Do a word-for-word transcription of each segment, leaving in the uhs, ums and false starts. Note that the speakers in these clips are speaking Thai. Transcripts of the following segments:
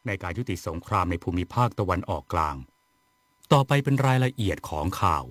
ในการยุติสงครามในภูมิภาคตะวันออกกลางต่อไปเป็นรายละเอียดของข่า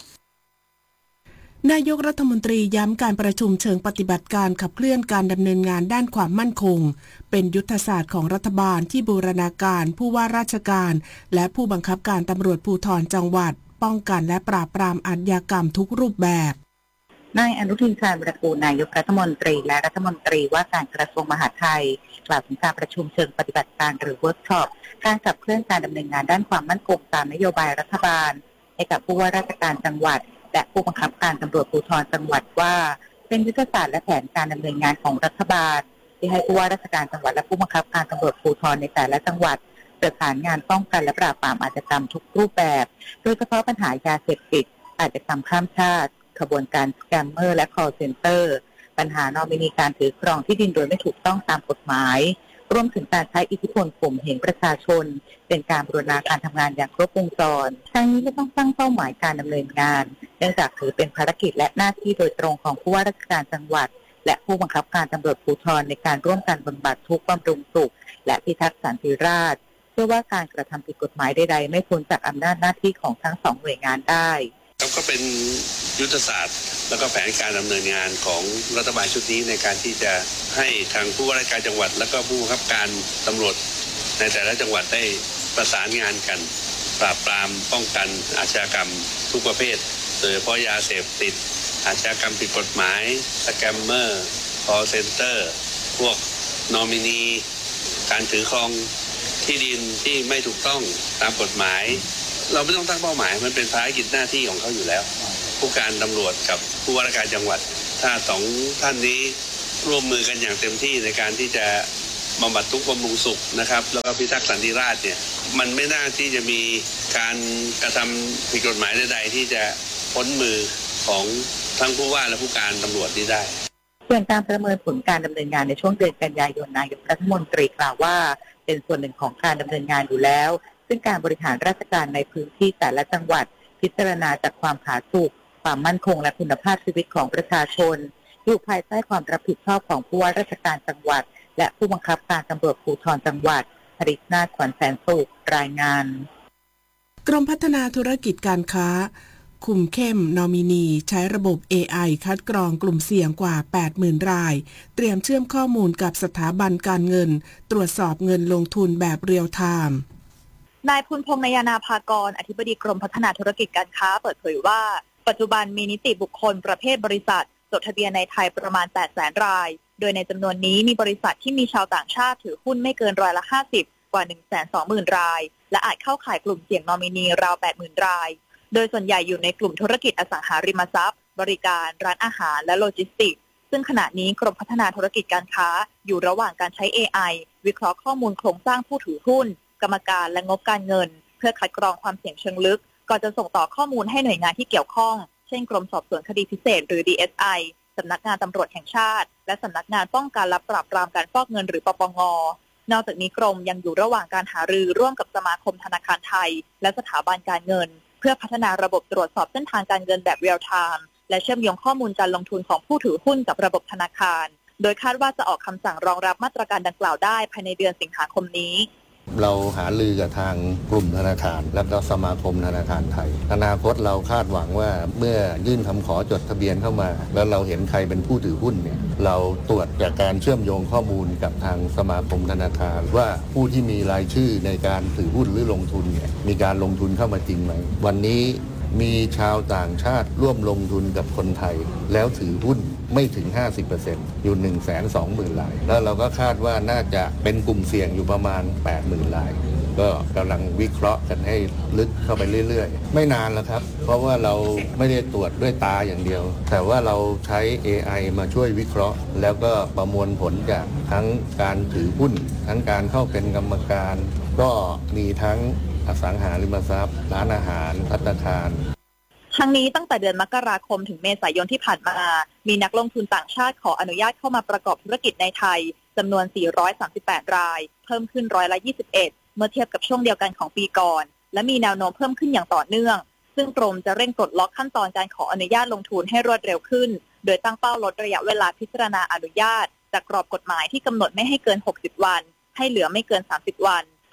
วนายกรัฐมนตรีย้ำการประชุมเชิงปฏิบัติการขับเคลื่อนการดำเนินงานด้านความมั่นคงเป็นยุทธศาสตร์ของรัฐบาลที่บูรณาการผู้ว่าราชการและผู้บังคับการตำรวจภูธรจังหวัดป้องกันและปราบปรามอาชญากรรมทุกรูปแบบนายอนุทินชาญวิรากูลนายกรัฐมนตรีและรัฐมนตรีว่าการกระทรวงมหาดไทยกล่าวถึงการประชุมเชิงปฏิบัติการหรือเวิร์กช็อปการขับเคลื่อนการดำเนินงานด้านความมั่นคงตามนโยบายรัฐบาลให้กับผู้ว่าราชการจังหวัดและผู้บังคับการตำรวจภูธรจังหวัดว่าเป็นยุทธศาสตร์และแผนการดำเนินงานของรัฐบาลที่ให้ผู้ว่าราชการจังหวัดและผู้บังคับการตำรวจภูธรในแต่ละจังหวัดประสานงานป้องกันและปราบปรามอาชญากรรมทุกรูปแบบโดยเฉพาะปัญหายาเสพติดอาชญากรรมข้ามชาติขบวนการสแกมเมอร์และ call center ปัญหานอมินีการถือครองที่ดินโดยไม่ถูกต้องตามกฎหมายรวมถึงการใช้อิทธิพลข่มเหงประชาชนเป็นการบูรณาการทำงานอย่างครบวงจรทั้งนี้ก็ต้องตั้งเป้าหมายการดำเนินงานเนื่องจากถือเป็นภารกิจและหน้าที่โดยตรงของผู้ว่าราชการจังหวัดและผู้บังคับการตำรวจภูธรในการร่วมกันบำบัดทุกข์บำรุงสุขและพิทักษ์สันติราษฎร์เพื่อว่าการกระทำผิดกฎหมายใดๆไม่พ้นจากอำนาจหน้าที่ของทั้งสองหน่วยงานได้ก็เป็นยุทธศาสตร์แล้วก็แผนการดำเนินงานของรัฐบาลชุดนี้ในการที่จะให้ทางผู้ว่าราชการจังหวัดและก็ผู้บังคับการตำรวจในแต่ละจังหวัดได้ประสานงานกันปราบปรามป้องกันอาชญากรรมทุกประเภทโดยเฉพาะยาเสพติดอาชญากรรมผิดกฎหมายสแกมเมอร์ call center พวกนอมินีการถือครองที่ดินที่ไม่ถูกต้องตามกฎหมายเราไม่ต้องตั้งเป้าหมายมันเป็นภารกิจหน้าที่ของเขาอยู่แล้วผู้การตำรวจกับผู้ว่าราชการจังหวัดถ้าสองท่านนี้ร่วมมือกันอย่างเต็มที่ในการที่จะบำบัดทุกข์บำรุงสุขนะครับแล้วก็พิทักษ์สันติราษฎร์เนี่ยมันไม่น่าที่จะมีการกระทำผิดกฎหมายใดๆที่จะพ้นมือของทั้งผู้ว่าและผู้การตำรวจนี้ได้ส่วนการประเมินผลการดำเนินงานในช่วงเดือนกันยายนนายกรัฐมนตรีกล่าวว่าเป็นส่วนหนึ่งของการดำเนินงานอยู่แล้วซึ่งการบริหารราชการในพื้นที่แต่ละจังหวัดพิจารณาจากความผาสุกความมั่นคงและคุณภาพชีวิตของประชาชนอยู่ภายใต้ความรับผิดชอบของผู้ว่าราชการจังหวัดและผู้บังคับการตำรวจภูธรจังหวัดภริษนาถขวัญแสนสุขรายงานกรมพัฒนาธุรกิจการค้าคุมเข้มนอมินีใช้ระบบ เอ ไอ คัดกรองกลุ่มเสี่ยงกว่า แปดหมื่น รายเตรียมเชื่อมข้อมูลกับสถาบันการเงินตรวจสอบเงินลงทุนแบบเรียลไทม์นายพุนพงษ์นายนาภากรอธิบดีกรมพัฒนาธุรกิจการค้าเปิดเผยว่าปัจจุบันมีนิติบุคคลประเภทบริษัทจดทะเบียนในไทยประมาณ แปดแสน รายโดยในจำนวนนี้มีบริษัทที่มีชาวต่างชาติถือหุ้นไม่เกินร้อยละห้าสิบกว่า หนึ่งแสนสองหมื่น รายและอาจเข้าข่ายกลุ่มเสี่ยงนอมินีราว แปดหมื่น รายโดยส่วนใหญ่อยู่ในกลุ่มธุรกิจอสังหาริมทรัพย์บริการร้านอาหารและโลจิสติกส์ซึ่งขณะนี้กรมพัฒนาธุรกิจการค้าอยู่ระหว่างการใช้ เอ ไอ วิเคราะห์ข้อมูลโครงสร้างผู้ถือหุ้นกรรมการและงบการเงินเพื่อคัดกรองความเสี่ยงเชิงลึกก่อนจะส่งต่อข้อมูลให้หน่วยงานที่เกี่ยวข้องเช่นกรมสอบสวนคดีพิเศษหรือ ดี เอส ไอ สำนักงานตำรวจแห่งชาติและสำนักงานป้องกันและปราบปรามการฟอกเงินหรือปปง.นอกจากนี้กรมยังอยู่ระหว่างการหารือร่วมกับสมาคมธนาคารไทยและสถาบันการเงินเพื่อพัฒนาระบบตรวจสอบเส้นทางการเงินแบบเรียลไทม์และเชื่อมโยงข้อมูลการลงทุนของผู้ถือหุ้นกับระบบธนาคารโดยคาดว่าจะออกคำสั่งรองรับมาตรการดังกล่าวได้ภายในเดือนสิงหาคมนี้เราหารือกับทางกลุ่มธนาคารและก็สมาคมธนาคารไทยอนาคตเราคาดหวังว่าเมื่อยื่นคำขอจดทะเบียนเข้ามาแล้วเราเห็นใครเป็นผู้ถือหุ้นเนี่ยเราตรวจจากการเชื่อมโยงข้อมูลกับทางสมาคมธนาคารว่าผู้ที่มีรายชื่อในการถือหุ้นหรือลงทุนเนี่ยมีการลงทุนเข้ามาจริงไหมวันนี้มีชาวต่างชาติร่วมลงทุนกับคนไทยแล้วถือหุ้นไม่ถึง ห้าสิบเปอร์เซ็นต์ อยู่ หนึ่งแสนสองหมื่น รายแล้วเราก็คาดว่าน่าจะเป็นกลุ่มเสี่ยงอยู่ประมาณ แปดหมื่น รายก็กำลังวิเคราะห์กันให้ลึกเข้าไปเรื่อยๆไม่นานแล้วครับเพราะว่าเราไม่ได้ตรวจด้วยตาอย่างเดียวแต่ว่าเราใช้ เอ ไอ มาช่วยวิเคราะห์แล้วก็ประมวลผลจากทั้งการถือหุ้นทั้งการเข้าเป็นกรรมการก็มีทั้งอสังหาริมทรัพย์ร้านอาหารภัตตาคารทั้งนี้ตั้งแต่เดือนมกราคมถึงเมษายนที่ผ่านมามีนักลงทุนต่างชาติขออนุญาตเข้ามาประกอบธุรกิจในไทยจำนวนสี่ร้อยสามสิบแปดรายเพิ่มขึ้นร้อยละยี่สิบเอ็ดเมื่อเทียบกับช่วงเดียวกันของปีก่อนและมีแนวโน้มเพิ่มขึ้นอย่างต่อเนื่องซึ่งกรมจะเร่งปลดล็อกขั้นตอนการขออนุญาตลงทุนให้รวดเร็วขึ้นโดยตั้งเป้าลดระยะเวลาพิจารณาอนุญาตจากกรอบกฎหมายที่กำหนดไม่ให้เกินหกสิบวันให้เหลือไม่เกินสามสิบวัน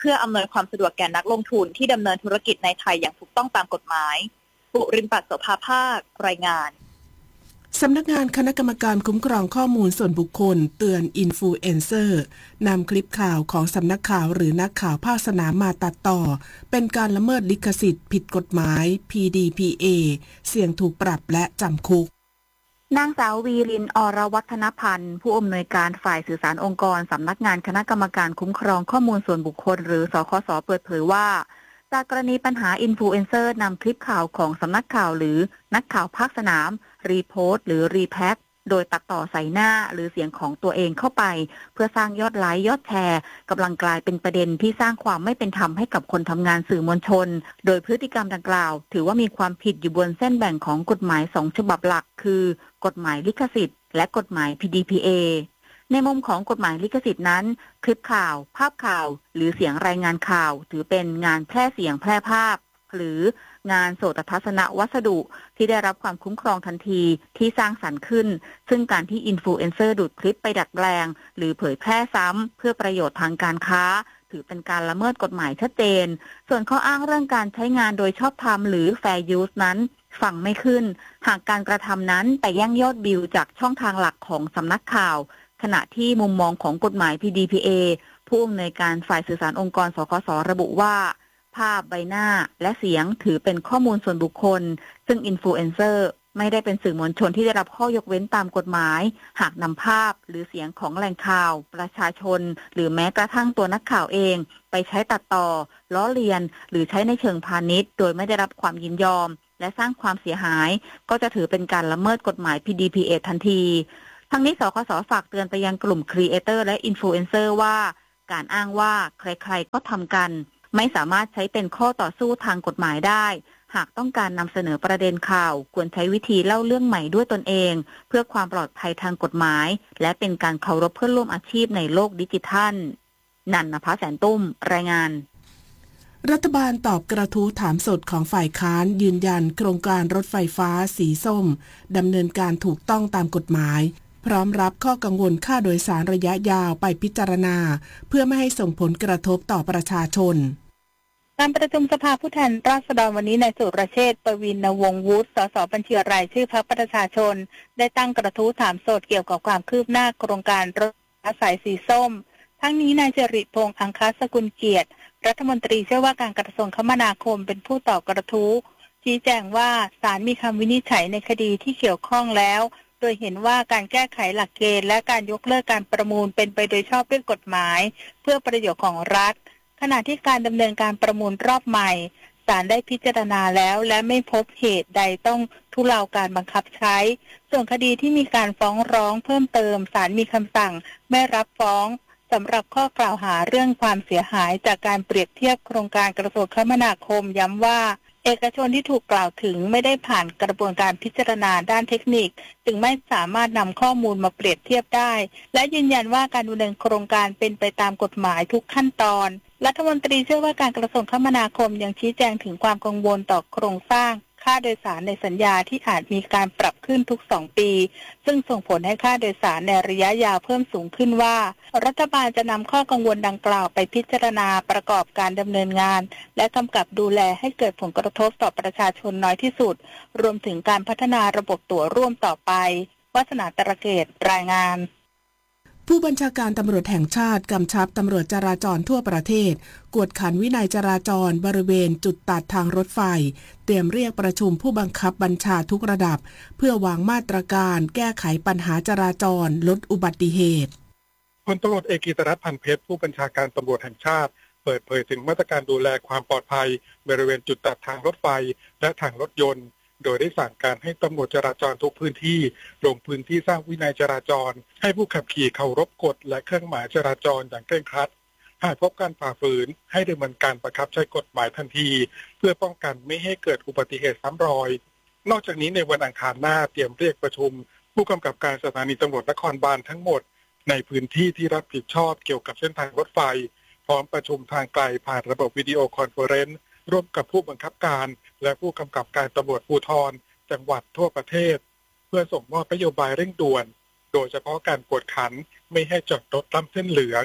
พื่ออำนวยความสะดวกแก่นักลงทุนที่ดำเนินธุรกิจในไทยอย่างถูกต้องตามกฎหมายปุริมปัตย์ โสภาภาครายงานสำนักงานคณะกรรมการคุ้มครองข้อมูลส่วนบุคคลเตือนอินฟลูเอนเซอร์นำคลิปข่าวของสำนักข่าวหรือนักข่าวภาคสนามมาตัดต่อเป็นการละเมิดลิขสิทธิ์ผิดกฎหมาย พี ดี พี เอ เสี่ยงถูกปรับและจำคุกนางสาววีริน อรวัฒนพันธ์ผู้อำนวยการฝ่ายสื่อสารองค์กรสำนักงานคณะกรรมการคุ้มครองข้อมูลส่วนบุคคลหรือสคส.เปิดเผยว่าจากกรณีปัญหาอินฟลูเอนเซอร์นำคลิปข่าวของสำนักข่าวหรือนักข่าวภาคสนามรีโพสต์หรือรีแพ็คโดยตัดต่อใส่หน้าหรือเสียงของตัวเองเข้าไปเพื่อสร้างยอดไลค์ยอดแชร์กำลังกลายเป็นประเด็นที่สร้างความไม่เป็นธรรมให้กับคนทำงานสื่อมวลชนโดยพฤติกรรมดังกล่าวถือว่ามีความผิดอยู่บนเส้นแบ่งของกฎหมายสองฉบับหลักคือกฎหมายลิขสิทธิ์และกฎหมาย พี ดี พี เอ ในมุมของกฎหมายลิขสิทธิ์นั้นคลิปข่าวภาพข่าวหรือเสียงรายงานข่าวถือเป็นงานแพร่เสียงแพร่ภาพหรืองานโสตทัศนวัสดุที่ได้รับความคุ้มครองทันทีที่สร้างสรรค์ขึ้นซึ่งการที่อินฟลูเอนเซอร์ดูดคลิปไปดัดแปลงหรือเผยแพร่ซ้ำเพื่อประโยชน์ทางการค้าถือเป็นการละเมิดกฎหมายชัดเจนส่วนข้ออ้างเรื่องการใช้งานโดยชอบธรรมหรือ Fair Use นั้นฟังไม่ขึ้นหากการกระทำนั้นไปแย่งยอดวิวจากช่องทางหลักของสำนักข่าวขณะที่มุมมองของกฎหมาย พี ดี พี เอ ผู้อำนวยการฝ่ายสื่อสารองค์กรสคส.ระบุว่าภาพใบหน้าและเสียงถือเป็นข้อมูลส่วนบุคคลซึ่งอินฟลูเอนเซอร์ไม่ได้เป็นสื่อมวลชนที่ได้รับข้อยกเว้นตามกฎหมายหากนำภาพหรือเสียงของแหล่งข่าวประชาชนหรือแม้กระทั่งตัวนักข่าวเองไปใช้ตัดต่อล้อเลียนหรือใช้ในเชิงพาณิชย์โดยไม่ได้รับความยินยอมและสร้างความเสียหายก็จะถือเป็นการละเมิดกฎหมาย พี ดี พี เอ ทันทีทั้งนี้สคส.ฝากเตือนไปยังกลุ่มครีเอเตอร์และอินฟลูเอนเซอร์ว่าการอ้างว่าใครๆก็ทำกันไม่สามารถใช้เป็นข้อต่อสู้ทางกฎหมายได้หากต้องการนำเสนอประเด็นข่าวควรใช้วิธีเล่าเรื่องใหม่ด้วยตนเองเพื่อความปลอดภัยทางกฎหมายและเป็นการเคารพเพื่อนร่วมอาชีพในโลกดิจิทัลนันนภาแสนตุ้มรายงานรัฐบาลตอบกระทู้ถามสดของฝ่ายค้านยืนยันโครงการรถไฟฟ้าสีส้มดำเนินการถูกต้องตามกฎหมายพร้อมรับข้อกังวลค่าโดยสารระยะยาวไปพิจารณาเพื่อไม่ให้ส่งผลกระทบต่อประชาชนการประชุมสภาผู้แทนราษฎรวันนี้นายสุรเชษฐ์ ประวินวงศ์วุฒิ สสบัญชีรายชื่อพรรคประชาชนได้ตั้งกระทู้ถามสดเกี่ยวกับความคืบหน้าโครงการรถไฟฟ้าสายสีส้มทั้งนี้นายจริพงษ์อังคสกุลเกียรติรัฐมนตรีช่วยว่าการกระทรวงคมนาคมเป็นผู้ตอบกระทู้ชี้แจงว่าศาลมีคำวินิจฉัยในคดีที่เกี่ยวข้องแล้วโดยเห็นว่าการแก้ไขหลักเกณฑ์และการยกเลิกการประมูลเป็นไปโดยชอบด้วยกฎหมายเพื่อประโยชน์ของรัฐขณะที่การดำเนินการประมูลรอบใหม่ศาลได้พิจารณาแล้วและไม่พบเหตุใดต้องทุเลาการบังคับใช้ส่วนคดีที่มีการฟ้องร้องเพิ่มเติมศาลมีคำสั่งไม่รับฟ้องสำหรับข้อกล่าวหาเรื่องความเสียหายจากการเปรียบเทียบโครงการกระทรวงคมนาคมย้ำว่าเอกชนที่ถูกกล่าวถึงไม่ได้ผ่านกระบวนการพิจารณาด้านเทคนิคจึงไม่สามารถนำข้อมูลมาเปรียบเทียบได้และยืนยันว่าการดำเนินโครงการเป็นไปตามกฎหมายทุกขั้นตอนรัฐมนตรีเชื่อว่าการกระทรวงคมนาคมยังชี้แจงถึงความกังวลต่อโครงสร้างค่าโดยสารในสัญญาที่อาจมีการปรับขึ้นทุกสองปีซึ่งส่งผลให้ค่าโดยสารในระยะยาวเพิ่มสูงขึ้นว่ารัฐบาลจะนำข้อกังวลดังกล่าวไปพิจารณาประกอบการดำเนินงานและกำกับดูแลให้เกิดผลกระทบต่อประชาชนน้อยที่สุดรวมถึงการพัฒนาระบบตั๋วร่วมต่อไปวาสนาตระเกตรายงานผู้บัญชาการตำรวจแห่งชาติกำชับตำรวจจราจรทั่วประเทศกวดขันวินัยจราจรบริเวณจุดตัดทางรถไฟเตรียมเรียกประชุมผู้บังคับบัญชาทุกระดับเพื่อวางมาตรการแก้ไขปัญหาจราจรลดอุบัติเหตุพลตำรวจเอกกิตติรัตน์ พันเพชรผู้บัญชาการตำรวจแห่งชาติเปิดเผยถึงมาตรการดูแลความปลอดภัยบริเวณจุดตัดทางรถไฟและทางรถยนต์โดยได้สั่งการให้ตำรวจจราจรทุกพื้นที่ลงพื้นที่สร้างวินัยจราจรให้ผู้ขับขี่เคารพกฎและเครื่องหมายจราจรอย่างเคร่งครัดหากพบการฝ่าฝืนให้ดำเนินการบังคับใช้กฎหมายทันทีเพื่อป้องกันไม่ให้เกิดอุบัติเหตุซ้ำรอยนอกจากนี้ในวันอังคารหน้าเตรียมเรียกประชุมผู้กำกับการสถานีตำรวจนครบาลทั้งหมดในพื้นที่ที่รับผิดชอบเกี่ยวกับเส้นทางรถไฟพร้อมประชุมทางไกลผ่านระบบวิดีโอคอนเฟอเรนซ์ร่วมกับผู้บังคับการและผู้กำกับการตำรวจภูธรจังหวัดทั่วประเทศเพื่อส่งมอบนโยบายเร่งด่วนโดยเฉพาะการกวดขันไม่ให้จอดรถล้ำเส้นเหลือง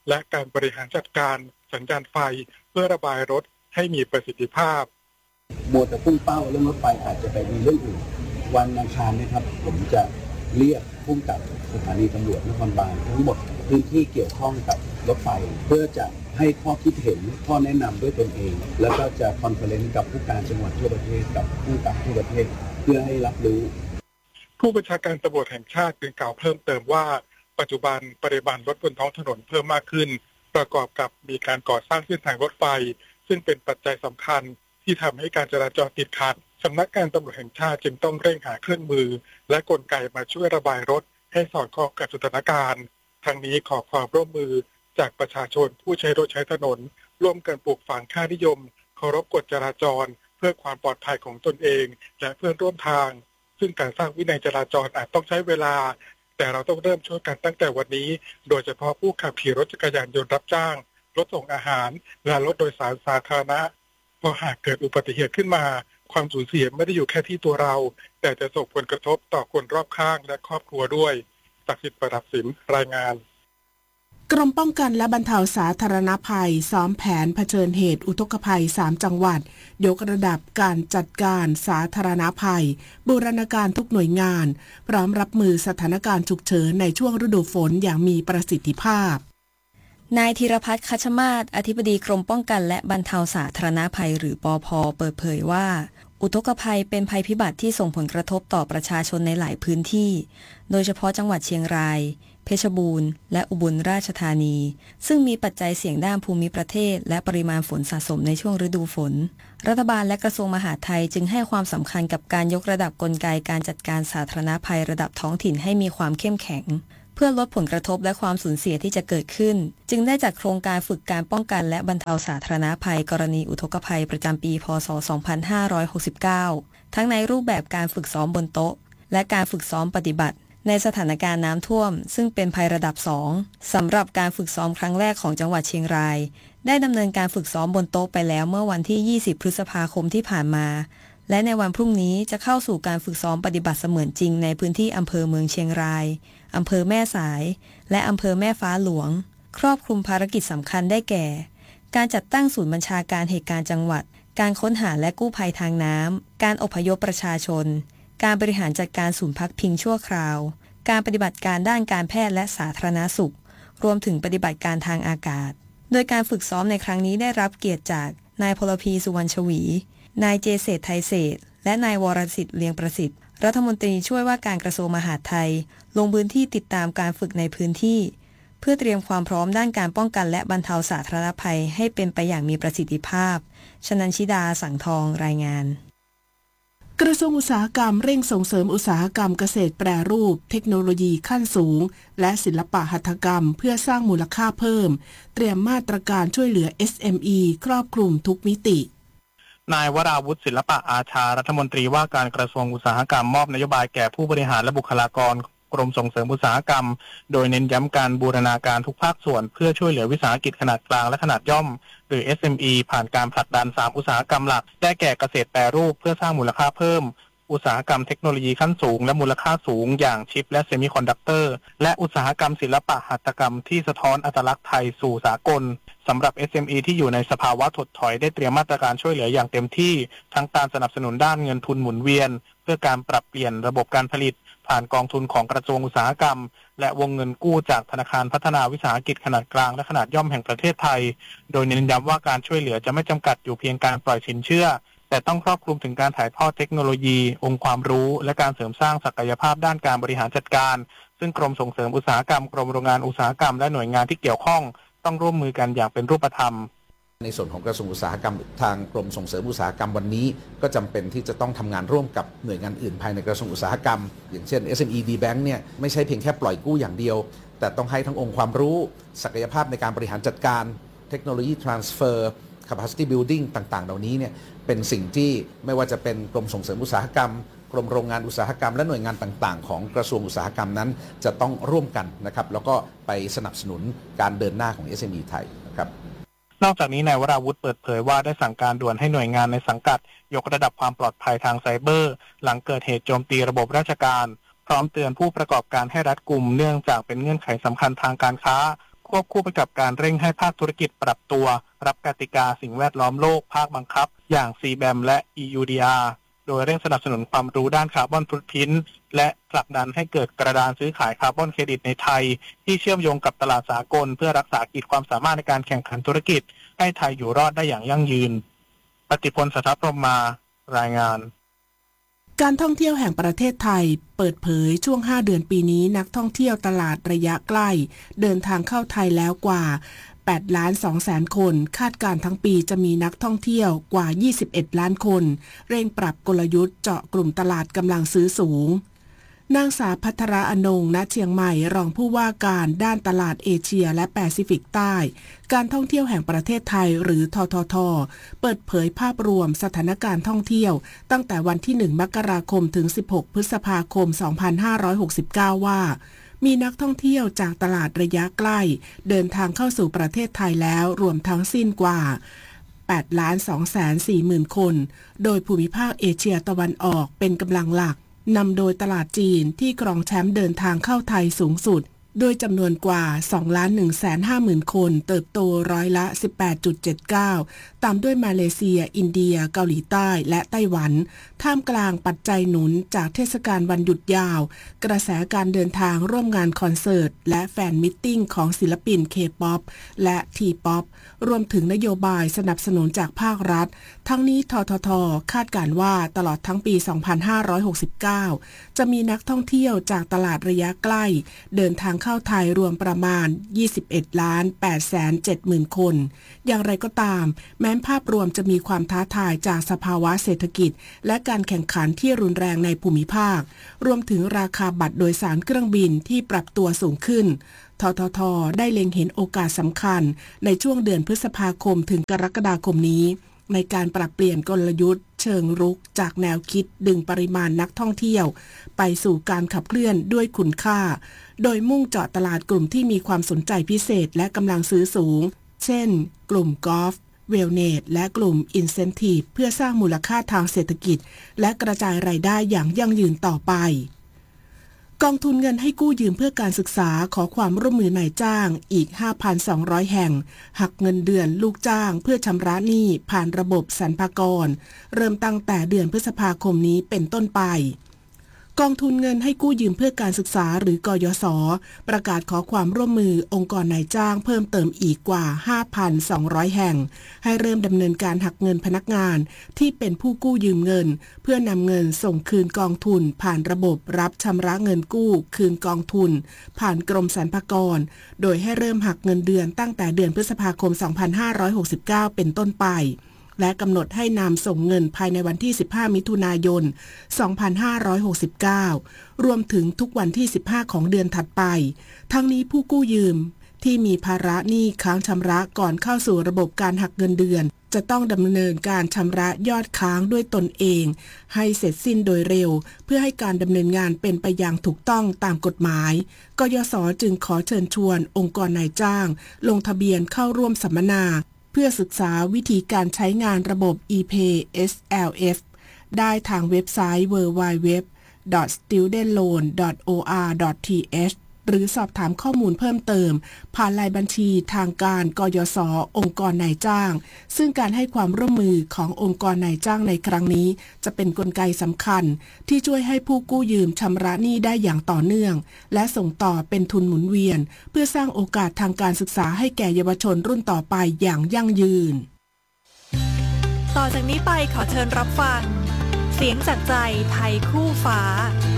และการบริหารจัดการสัญญาณไฟเพื่อระบายรถให้มีประสิทธิภาพโบแต่พุ่งเป้าเรื่องรถไฟอาจจะไปมีเรื่องอื่นวันอังคารนะครับผมจะเรียกผู้กำกับสถานีตำรวจนครบาลทั้งหมดพื้นที่เกี่ยวข้องกับรถไฟเพื่อจะให้ข้อคิดเห็นข้อแนะนำด้วยตนเองแล้วก็จะคอนเฟอเรนซ์กับผู้การจังหวัดทั่วประเทศกับผู้กำกับทั่วประเทศเพื่อให้รับรู้ผู้บัญชาการตำรวจแห่งชาติจึงกล่าวเพิ่มเติมว่าปัจจุบันปริมาณรถบนท้องถนนเพิ่มมากขึ้นประกอบกับมีการก่อสร้างเส้นทางรถไฟซึ่งเป็นปัจจัยสำคัญที่ทำให้การจราจรติดขัดสำนักงานตำรวจแห่งชาติจึงต้องเร่งหาเครื่องมือและกลไกมาช่วยระบายรถให้สอดคล้องกับสถานการณ์ทั้งนี้ขอความร่วมมือจากประชาชนผู้ใช้รถใช้ถนนร่วมกันปลูกฝังค่านิยมเคารพกฎจราจรเพื่อความปลอดภัยของตนเองและเพื่อนร่วมทางซึ่งการสร้างวินัยจราจรอาจต้องใช้เวลาแต่เราต้องเริ่มช่วยกันตั้งแต่วันนี้โดยเฉพาะผู้ขับขี่รถจักรยานยนต์รับจ้างรถส่งอาหารและรถโดยสารสาธารณะเพราะหากเกิดอุบัติเหตุขึ้นมาความสูญเสียไม่ได้อยู่แค่ที่ตัวเราแต่จะส่งผลกระทบต่อคนรอบข้างและครอบครัวด้วยศักดิ์สิทธิ์ประดับสินรายงานกรมป้องกันและบรรเทาสาธารณภัยซ้อมแผนเผชิญเหตุอุทกภัยสามจังหวัดยกระดับการจัดการสาธารณภัยบูรณาการทุกหน่วยงานพร้อมรับมือสถานการณ์ฉุกเฉินในช่วงฤดูฝนอย่างมีประสิทธิภาพนายธีรพัฒน์คัชมาศอธิบดีกรมป้องกันและบรรเทาสาธารณภัยหรือปภ.เปิดเผยว่าอุทกภัยเป็นภัยพิบัติที่ส่งผลกระทบต่อประชาชนในหลายพื้นที่โดยเฉพาะจังหวัดเชียงรายเพชรบูรณ์และอุบลราชธานีซึ่งมีปัจจัยเสี่ยงด้านภูมิประเทศและปริมาณฝนสะสมในช่วงฤดูฝนรัฐบาลและกระทรวงมหาดไทยจึงให้ความสำคัญกับการยกระดับกลไกการจัดการสาธารณภัยระดับท้องถิ่นให้มีความเข้มแข็งเพื่อลดผลกระทบและความสูญเสียที่จะเกิดขึ้นจึงได้จัดโครงการฝึกการป้องกันและบรรเทาสาธารณภัยกรณีอุทกภัยประจำปีพ.ศ. สองพันห้าร้อยหกสิบเก้าทั้งในรูปแบบการฝึกซ้อมบนโต๊ะและการฝึกซ้อมปฏิบัติในสถานการณ์น้ำท่วมซึ่งเป็นภัยระดับสองสำหรับการฝึกซ้อมครั้งแรกของจังหวัดเชียงรายได้ดำเนินการฝึกซ้อมบนโต๊ะไปแล้วเมื่อวันที่ยี่สิบพฤษภาคมที่ผ่านมาและในวันพรุ่งนี้จะเข้าสู่การฝึกซ้อมปฏิบัติเสมือนจริงในพื้นที่อำเภอเมืองเชียงรายอำเภอแม่สายและอำเภอแม่ฟ้าหลวงครอบคลุมภารกิจสำคัญได้แก่การจัดตั้งศูนย์บัญชาการเหตุการณ์จังหวัดการค้นหาและกู้ภัยทางน้ำการอพยพประชาชนการบริหารจัดการศูนย์พักพิงชั่วคราวการปฏิบัติการด้านการแพทย์และสาธารณสุขรวมถึงปฏิบัติการทางอากาศโดยการฝึกซ้อมในครั้งนี้ได้รับเกียรติจากนายพลพีสุวรรณชวีนายเจเศรษฐ์ไทยเศรษฐ์และนายวรสิทธิ์เลียงประสิทธิ์รัฐมนตรีช่วยว่าการกระทรวงมหาดไทยลงพื้นที่ติดตามการฝึกในพื้นที่เพื่อเตรียมความพร้อมด้านการป้องกันและบรรเทาสาธารณภัยให้เป็นไปอย่างมีประสิทธิภาพชนันชิดาสังทองรายงานกระทรวงอุตสาหกรรมเร่งส่งเสริมอุตสาหกรรมเกษตรแปรรูปเทคโนโลยีขั้นสูงและศิลปะหัตถกรรมเพื่อสร้างมูลค่าเพิ่มเตรียมมาตรการช่วยเหลือ เอส เอ็ม อี ครอบคลุมทุกมิตินายวราวุฒิศิลปะอาชารัฐมนตรีว่าการกระทรวงอุตสาหกรรมมอบนโยบายแก่ผู้บริหารและบุคลากรกรมส่งเสริมอุตสาหกรรมโดยเน้นย้ำการบูรณาการทุกภาคส่วนเพื่อช่วยเหลือวิสาหกิจขนาดกลางและขนาดย่อมหรือ เอส เอ็ม อี ผ่านการผลักดันสามอุตสาหกรรมหลักได้แก่เกษตรแปรรูปเพื่อสร้างมูลค่าเพิ่มอุตสาหกรรมเทคโนโลยีขั้นสูงและมูลค่าสูงอย่างชิปและเซมิคอนดักเตอร์และอุตสาหกรรมศิลปะหัตถกรรมที่สะท้อนอัตลักษณ์ไทยสู่สากลสำหรับ เอส เอ็ม อี ที่อยู่ในสภาวะถดถอยได้เตรียมมาตรการช่วยเหลืออย่างเต็มที่ทั้งการสนับสนุนด้านเงินทุนหมุนเวียนเพื่อการปรับเปลี่ยนระบบการผลิตผ่านกองทุนของกระทรวงอุตสาหกรรมและวงเงินกู้จากธนาคารพัฒนาวิสาหกิจขนาดกลางและขนาดย่อมแห่งประเทศไทยโดยเน้นย้ำว่าการช่วยเหลือจะไม่จำกัดอยู่เพียงการปล่อยสินเชื่อแต่ต้องครอบคลุมถึงการถ่ายทอดเทคโนโลยีองค์ความรู้และการเสริมสร้างศักยภาพด้านการบริหารจัดการซึ่งกรมส่งเสริมอุตสาหกรรมกรมโรงงานอุตสาหกรรมและหน่วยงานที่เกี่ยวข้องต้องร่วมมือกันอย่างเป็นรูปธรรมในส่วนของกระทรวงอุตสาหกรรมทางกรมส่งเสริมอุตสาหกรรมวันนี้ก็จำเป็นที่จะต้องทำงานร่วมกับหน่วยงานอื่นภายในกระทรวงอุตสาหกรรมอย่างเช่น เอส เอ็ม อี D-Bank เนี่ยไม่ใช่เพียงแค่ปล่อยกู้อย่างเดียวแต่ต้องให้ทั้งองค์ความรู้ศักยภาพในการบริหารจัดการเทคโนโลยี transfer capacity building ต่างๆเหล่านี้เนี่ยเป็นสิ่งที่ไม่ว่าจะเป็นกรมส่งเสริมอุตสาหกรรมกรมโรงงานอุตสาหกรรมและหน่วยงานต่างๆของกระทรวงอุตสาหกรรมนั้นจะต้องร่วมกันนะครับแล้วก็ไปสนับสนุนการเดินหน้าของ เอส เอ็ม อี ไทยนะครับนอกจากนี้นายวราวุฒิเปิดเผยว่าได้สั่งการด่วนให้หน่วยงานในสังกัดยกระดับความปลอดภัยทางไซเบอร์หลังเกิดเหตุโจมตีระบบราชการพร้อมเตือนผู้ประกอบการให้รัดกุมเนื่องจากเป็นเงื่อนไขสำคัญทางการค้าควบคู่ไปกับการเร่งให้ภาคธุรกิจปรับตัวรับกติกาสิ่งแวดล้อมโลกภาคบังคับอย่าง ซี แบม และ อี ยู ดี อาร์ โดยเร่งสนับสนุนความรู้ด้านคาร์บอนฟุตพริ้นท์และผลักดันให้เกิดกระดานซื้อขายคาร์บอนเครดิตในไทยที่เชื่อมโยงกับตลาดสากลเพื่อรักษาขีดความสามารถในการแข่งขันธุรกิจให้ไทยอยู่รอดได้อย่างยั่งยืนปฏิพล สัทธพรหมารายงานการท่องเที่ยวแห่งประเทศไทยเปิดเผยช่วงห้าเดือนปีนี้นักท่องเที่ยวตลาดระยะใกล้เดินทางเข้าไทยแล้วกว่าแปดล้านสองแสนคนคาดการทั้งปีจะมีนักท่องเที่ยวกว่ายี่สิบเอ็ดล้านคนเร่งปรับกลยุทธ์เจาะกลุ่มตลาดกำลังซื้อสูงนางสาวภัทราอนงค์ณเชียงใหม่รองผู้ว่าการด้านตลาดเอเชียและแปซิฟิกใต้การท่องเที่ยวแห่งประเทศไทยหรือททท.เปิดเผยภาพรวมสถานการณ์ท่องเที่ยวตั้งแต่วันที่หนึ่งมกราคมถึงสิบหกพฤษภาคมสองพันห้าร้อยหกสิบเก้าว่ามีนักท่องเที่ยวจากตลาดระยะใกล้เดินทางเข้าสู่ประเทศไทยแล้วรวมทั้งสิ้นกว่าแปดล้านสองแสนสี่หมื่นคนโดยภูมิภาคเอเชียตะวันออกเป็นกำลังหลักนำโดยตลาดจีนที่ครองแชมป์เดินทางเข้าไทยสูงสุดโดยจำนวนกว่า สองล้านหนึ่งแสนห้าหมื่น คนเติบโตร้อยละ สิบแปดจุดเจ็ดเก้า ตามด้วยมาเลเซียอินเดียเกาหลีใต้และไต้หวันท่ามกลางปัจจัยหนุนจากเทศกาลวันหยุดยาวกระแสการเดินทางร่วมงานคอนเสิร์ตและแฟนมิตติ้งของศิลปิน K-pop และ T-pop รวมถึงนโยบายสนับสนุนจากภาครัฐทั้งนี้ททท.คาดการณ์ว่าตลอดทั้งปี สองพันห้าร้อยหกสิบเก้า จะมีนักท่องเที่ยวจากตลาดระยะใกล้เดินทางเข้าไทยรวมประมาณ ยี่สิบเอ็ดล้านแปดแสนเจ็ดหมื่น คนอย่างไรก็ตามแม้ภาพรวมจะมีความท้าทายจากสภาวะเศรษฐกิจและการแข่งขันที่รุนแรงในภูมิภาครวมถึงราคาบัตรโดยสารเครื่องบินที่ปรับตัวสูงขึ้นททท.ได้เล็งเห็นโอกาสสำคัญในช่วงเดือนพฤษภาคมถึงกรกฎาคมนี้ในการปรับเปลี่ยนกลยุทธ์เชิงรุกจากแนวคิดดึงปริมาณนักท่องเที่ยวไปสู่การขับเคลื่อนด้วยคุณค่าโดยมุ่งเจาะตลาดกลุ่มที่มีความสนใจพิเศษและกำลังซื้อสูงเช่นกลุ่มกอล์ฟเวลเนสและกลุ่มอินเซนทีฟเพื่อสร้างมูลค่าทางเศรษฐกิจและกระจายรายได้อย่างยั่งยืนต่อไปกองทุนเงินให้กู้ยืมเพื่อการศึกษาขอความร่วมมือนายจ้างอีก ห้าพันสองร้อย แห่งหักเงินเดือนลูกจ้างเพื่อชำระหนี้ผ่านระบบสรรพากรเริ่มตั้งแต่เดือนพฤษภาคมนี้เป็นต้นไปกองทุนเงินให้กู้ยืมเพื่อการศึกษาหรือกยศ.ประกาศขอความร่วมมือองค์กรนายจ้างเพิ่มเติมอีกกว่า ห้าพันสองร้อย แห่งให้เริ่มดำเนินการหักเงินพนักงานที่เป็นผู้กู้ยืมเงินเพื่อนำเงินส่งคืนกองทุนผ่านระบบรับชำระเงินกู้คืนกองทุนผ่านกรมสรรพากรโดยให้เริ่มหักเงินเดือนตั้งแต่เดือนพฤษภาคม สองพันห้าร้อยหกสิบเก้า เป็นต้นไปและกำหนดให้นำส่งเงินภายในวันที่สิบห้ามิถุนายนสองพันห้าร้อยหกสิบเก้ารวมถึงทุกวันที่สิบห้าของเดือนถัดไปทั้งนี้ผู้กู้ยืมที่มีภาระหนี้ค้างชำระก่อนเข้าสู่ระบบการหักเงินเดือนจะต้องดำเนินการชำระยอดค้างด้วยตนเองให้เสร็จสิ้นโดยเร็วเพื่อให้การดำเนินงานเป็นไปอย่างถูกต้องตามกฎหมายกยศ.จึงขอเชิญชวนองค์กรนายจ้างลงทะเบียนเข้าร่วมสัมมนาเพื่อศึกษาวิธีการใช้งานระบบ e-pay เอส แอล เอฟ ได้ทางเว็บไซต์ ดับเบิลยู ดับเบิลยู ดับเบิลยู ดอท สตูเดนต์โลน ดอท โอ อาร์ ดอท ที เอช หรือสอบถามข้อมูลเพิ่มเติมผ่านรายบัญชีทางการกยศ.องค์กรนายจ้างซึ่งการให้ความร่วมมือขององค์กรนายจ้างในครั้งนี้จะเป็นกลไกสำคัญที่ช่วยให้ผู้กู้ยืมชำระหนี้ได้อย่างต่อเนื่องและส่งต่อเป็นทุนหมุนเวียนเพื่อสร้างโอกาสทางการศึกษาให้แก่เยาวชนรุ่นต่อไปอย่างยั่งยืนต่อจากนี้ไปขอเชิญรับฟังเสียงจากใจไทยคู่ฟ้า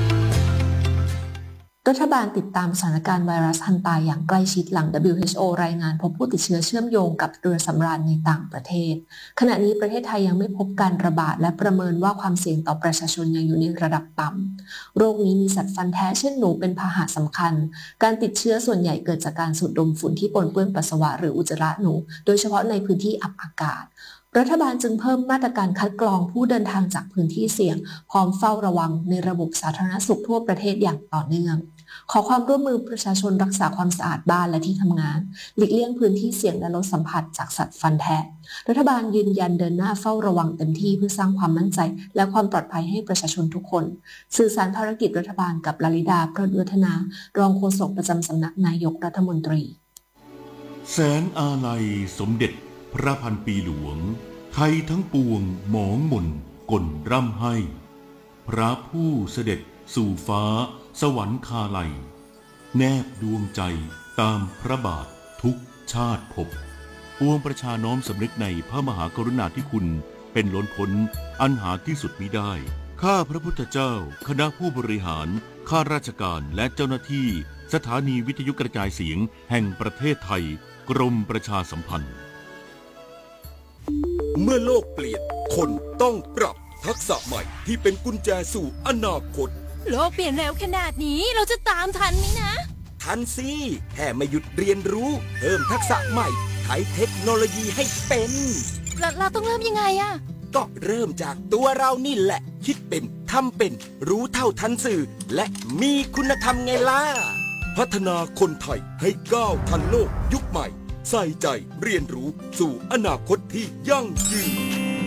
รัฐบาลติดตามสถานการณ์ไวรัสฮันตาอย่างใกล้ชิดหลัง ดับเบิลยู เอช โอ รายงานพบผู้ติดเชื้อเชื่อมโยงกับเรือสำราญในต่างประเทศขณะนี้ประเทศไทยยังไม่พบการระบาดและประเมินว่าความเสี่ยงต่อประชาชนยังอยู่ในระดับต่ำโรคนี้มีสัตว์ฟันแท้เช่นหนูเป็นพาหะสำคัญการติดเชื้อส่วนใหญ่เกิดจากการสูดดมฝุ่นที่ปนเปื้อนปัสสาวะหรืออุจจาระหนูโดยเฉพาะในพื้นที่อับอากาศรัฐบาลจึงเพิ่มมาตรการคัดกรองผู้เดินทางจากพื้นที่เสี่ยงพร้อมเฝ้าระวังในระบบสาธารณสุขทั่วประเทศอย่างต่อเนื่องขอความร่วมมือประชาชนรักษาความสะอาดบ้านและที่ทำงานหลีกเลี่ยงพื้นที่เสี่ยงและลดสัมผัสจากสัตว์ฟันแทะรัฐบาลยืนยันเดินหน้าเฝ้าระวังเต็มที่เพื่อสร้างความมั่นใจและความปลอดภัยให้ประชาชนทุกคนสื่อสารภารกิจรัฐบาลกับลลิดา เพลิดวัฒนารองโฆษกประจำสำนักนายกรัฐมนตรีแสนอาลัยสมเด็จพระพันปีหลวงไทยทั้งปวงหมองหม่นกลร่ำให้พระผู้เสด็จสู่ฟ้าสวรรคาลัยแนบดวงใจตามพระบาททุกชาติภพปวงประชาน้อมสำนึกในพระมหากรุณาธิคุณเป็นล้นพ้นอันหาที่สุดมิได้ข้าพระพุทธเจ้าคณะผู้บริหารข้าราชการและเจ้าหน้าที่สถานีวิทยุกระจายเสียงแห่งประเทศไทยกรมประชาสัมพันธ์เมื่อโลกเปลี่ยนคนต้องปรับทักษะใหม่ที่เป็นกุญแจสู่อนาคตโลกเปลี่ยนเร็วขนาดนี้เราจะตามทันไหมนะทันสิแค่ไม่หยุดเรียนรู้เพิ่มทักษะใหม่ใช้เทคโนโลยีให้เป็นเราเราต้องเริ่มยังไงอะก็เริ่มจากตัวเรานี่แหละคิดเป็นทำเป็นรู้เท่าทันสื่อและมีคุณธรรมไงล่ะพัฒนาคนไทยให้ก้าวทันโลกยุคใหม่ใส่ใจเรียนรู้สู่อนาคตที่ยั่งยืน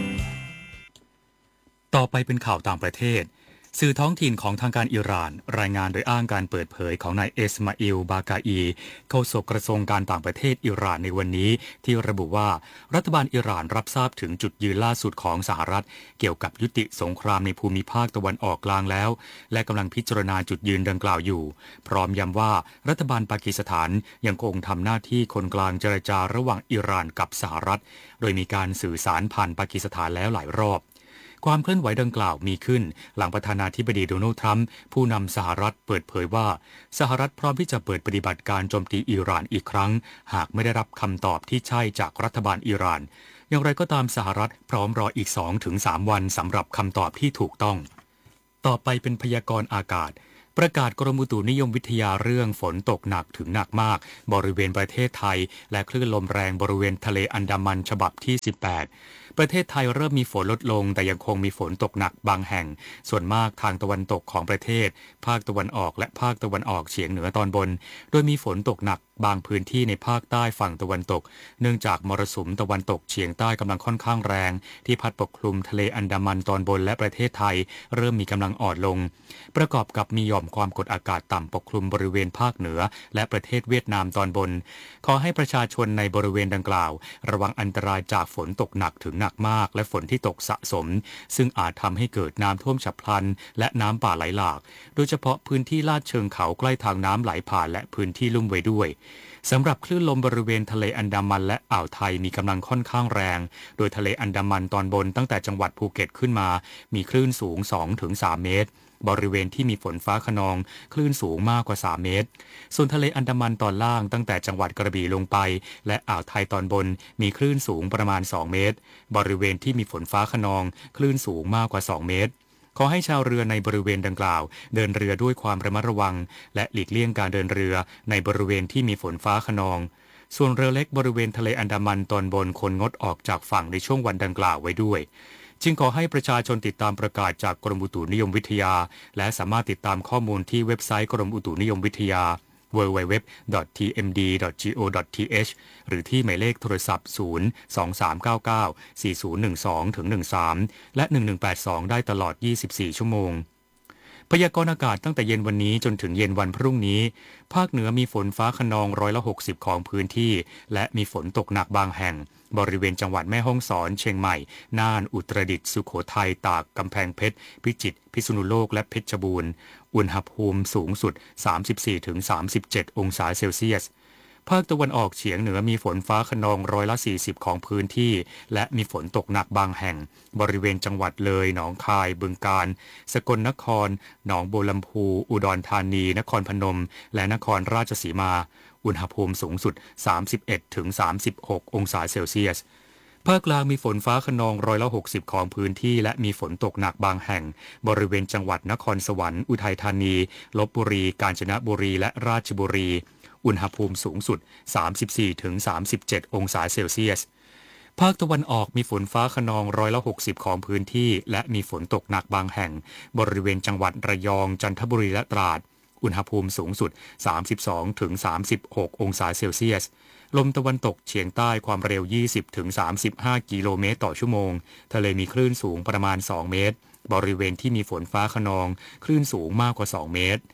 ต่อไปเป็นข่าวต่างประเทศสื่อท้องถิ่นของทางการอิหร่านรายงานโดยอ้างการเปิดเผยของนายเอสมาอิลบากาอีโฆษกกระทรวงการต่างประเทศอิหร่านในวันนี้ที่ระบุว่ารัฐบาลอิหร่านรับทราบถึงจุดยืนล่าสุดของสหรัฐเกี่ยวกับยุติสงครามในภูมิภาคตะวันออกกลางแล้วและกำลังพิจารณาจุดยืนดังกล่าวอยู่พร้อมย้ำว่ารัฐบาลปากีสถานยังคงทำหน้าที่คนกลางเจรจาระหว่างอิหร่านกับสหรัฐโดยมีการสื่อสารผ่านปากีสถานแล้วหลายรอบความเคลื่อนไหวดังกล่าวมีขึ้นหลังประธานาธิบดีโดนัลด์ทรัมป์ผู้นำสหรัฐเปิดเผยว่าสหรัฐพร้อมที่จะเปิดปฏิบัติการโจมตีอิหร่านอีกครั้งหากไม่ได้รับคำตอบที่ใช่จากรัฐบาลอิหร่านอย่างไรก็ตามสหรัฐพร้อมรออีก สองถึงสาม วันสำหรับคำตอบที่ถูกต้องต่อไปเป็นพยากรณ์อากาศประกาศกรมอุตุนิยมวิทยาเรื่องฝนตกหนักถึงหนักมากบริเวณประเทศไทยและคลื่นลมแรงบริเวณทะเลอันดามันฉบับที่สิบแปดประเทศไทยเริ่มมีฝนลดลงแต่ยังคงมีฝนตกหนักบางแห่งส่วนมากทางตะวันตกของประเทศภาคตะวันออกและภาคตะวันออกเฉียงเหนือตอนบนโดยมีฝนตกหนักบางพื้นที่ในภาคใต้ฝั่งตะวันตกเนื่องจากมรสุมตะวันตกเฉียงใต้กำลังค่อนข้างแรงที่พัดปกคลุมทะเลอันดามันตอนบนและประเทศไทยเริ่มมีกำลังอ่อนลงประกอบกับมีหย่อมความกดอากาศต่ำปกคลุมบริเวณภาคเหนือและประเทศเวียดนามตอนบนขอให้ประชาชนในบริเวณดังกล่าวระวังอันตรายจากฝนตกหนักถึงหนักมากและฝนที่ตกสะสมซึ่งอาจทำให้เกิดน้ำท่วมฉับพลันและน้ำป่าไหลหลากโดยเฉพาะพื้นที่ลาดเชิงเขาใกล้ทางน้ำไหลผ่านและพื้นที่ลุ่มไว้ด้วยสำหรับคลื่นลมบริเวณทะเลอันดามันและอ่าวไทยมีกำลังค่อนข้างแรงโดยทะเลอันดามันตอนบนตั้งแต่จังหวัดภูเก็ตขึ้นมามีคลื่นสูง สองถึงสาม เมตรบริเวณที่มีฝนฟ้าคะนองคลื่นสูงมากกว่าสามเมตรส่วนทะเลอันดามันตอนล่างตั้งแต่จังหวัดกระบี่ลงไปและอ่าวไทยตอนบนมีคลื่นสูงประมาณสองเมตรบริเวณที่มีฝนฟ้าคะนองคลื่นสูงมากกว่าสองเมตรขอให้ชาวเรือในบริเวณดังกล่าวเดินเรือด้วยความระมัดระวังและหลีกเลี่ยงการเดินเรือในบริเวณที่มีฝนฟ้าคะนองส่วนเรือเล็กบริเวณทะเลอันดามันตอนบนควรงดออกจากฝั่งในช่วงวันดังกล่าวไว้ด้วยจึงขอให้ประชาชนติดตามประกาศจากกรมอุตุนิยมวิทยาและสามารถติดตามข้อมูลที่เว็บไซต์กรมอุตุนิยมวิทยา ดับเบิลยู ดับเบิลยู ดับเบิลยู ดอท ที เอ็ม ดี ดอท จี โอ ดอท ที เอช หรือที่หมายเลขโทรศัพท์ ศูนย์ สอง สาม เก้า เก้า สี่ ศูนย์ หนึ่ง สอง หนึ่ง สาม และ หนึ่ง หนึ่ง แปด สอง ได้ตลอด ยี่สิบสี่ ชั่วโมงพยากรณ์อากาศตั้งแต่เย็นวันนี้จนถึงเย็นวันพรุ่งนี้ภาคเหนือมีฝนฟ้าคะนองร้อยละหกสิบของพื้นที่และมีฝนตกหนักบางแห่งบริเวณจังหวัดแม่ฮ่องสอนเชียงใหม่น่านอุตรดิตถ์สุโขทัยตากกำแพงเพชรพิจิตรพิษณุโลกและเพชรบูรณ์อุณหภูมิสูงสุด สามสิบสี่ถึงสามสิบเจ็ด องศาเซลเซียสภาคตะวันออกเฉียงเหนือมีฝนฟ้าคะนองร้อยละสี่สิบของพื้นที่และมีฝนตกหนักบางแห่งบริเวณจังหวัดเลยหนองคายบึงกาฬสกลนครหนองบัวลำพูอุดรธานีนครพนมและนครราชสีมาอุณหภูมิสูงสุด สามสิบเอ็ดถึงสามสิบหก องศาเซลเซียสภาคกลางมีฝนฟ้าคะนองร้อยละหกสิบของพื้นที่และมีฝนตกหนักบางแห่งบริเวณจังหวัดนครสวรรค์อุทัยธานีลพบุรีกาญจนบุรีและราชบุรีอุณหภูมิสูงสุด สามสิบสี่ถึงสามสิบเจ็ด องศาเซลเซียสภาคตะวันออกมีฝนฟ้าคะนองร้อยละหกสิบของพื้นที่และมีฝนตกหนักบางแห่งบริเวณจังหวัดระยองจันทบุรีและตราดอุณหภูมิสูงสุด สามสิบสองถึงสามสิบหก องศาเซลเซียสลมตะวันตกเฉียงใต้ความเร็ว ยี่สิบถึงสามสิบห้า กิโลเมตรต่อชั่วโมงทะเลมีคลื่นสูงประมาณสองเมตรบริเวณที่มีฝนฟ้าคะนองคลื่นสูงมากกว่าสองเมตร